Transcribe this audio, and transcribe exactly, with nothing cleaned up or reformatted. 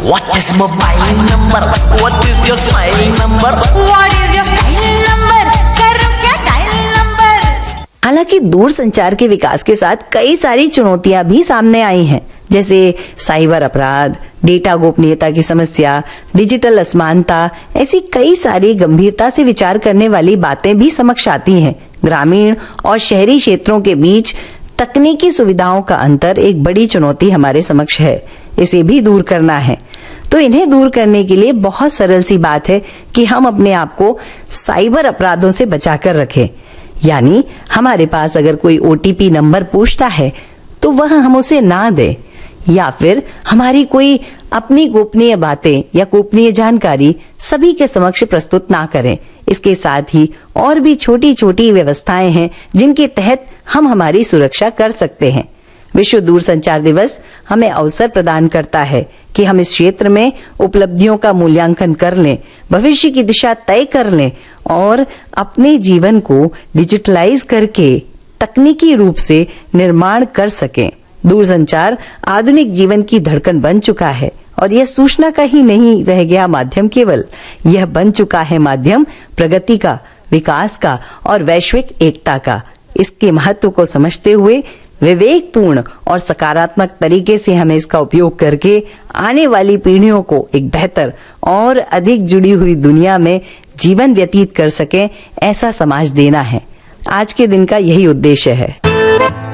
What is mobile number? What is your smile number? What is your style number? करो क्या dial number? हालांकि दूर संचार के विकास के साथ कई सारी चुनौतियां भी सामने आई हैं, जैसे साइबर अपराध, डेटा गोपनीयता की समस्या, डिजिटल असमानता, ऐसी कई सारी गंभीरता से विचार करने वाली बातें भी समक्ष आती हैं। ग्रामीण और शहरी क्षेत्रों के बीच तकनीकी सुविधाओं का अंतर एक बड़ी चुनौती हमारे समक्ष है। इसे भी दूर करना है। तो इन्हें दूर करने के लिए बहुत सरल सी बात है कि हम अपने आप को साइबर अपराधों से बचाकर रखें। यानी हमारे पास अगर कोई ओटीपी नंबर पूछता है तो वह हम उसे ना दें, या फिर हमारी कोई अपनी गोपनीय बातें या गोपनीय जानकारी सभी के समक्ष प्रस्तुत ना करें। इसके साथ ही और भी छोटी छोटी व्यवस्थाएं हैं जिनके तहत हम हमारी सुरक्षा कर सकते हैं। विश्व दूरसंचार दिवस हमें अवसर प्रदान करता है कि हम इस क्षेत्र में उपलब्धियों का मूल्यांकन कर लें, भविष्य की दिशा तय कर लें और अपने जीवन को डिजिटलाइज करके तकनीकी रूप से निर्माण कर सकें। दूरसंचार आधुनिक जीवन की धड़कन बन चुका है और यह सूचना का ही नहीं रह गया माध्यम, केवल यह बन चुका है माध्यम प्रगति का, विकास का और वैश्विक एकता का। इसके महत्व को समझते हुए विवेकपूर्ण और सकारात्मक तरीके से हमें इसका उपयोग करके आने वाली पीढ़ियों को एक बेहतर और अधिक जुड़ी हुई दुनिया में जीवन व्यतीत कर सकें, ऐसा समाज देना है। आज के दिन का यही उद्देश्य है।